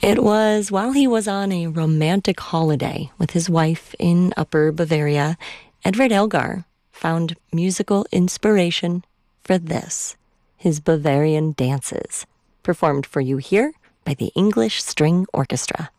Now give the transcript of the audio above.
It was while he was on a romantic holiday with his wife in Upper Bavaria, Edvard Elgar found musical inspiration for this, his Bavarian dances, performed for you here by the English String Orchestra.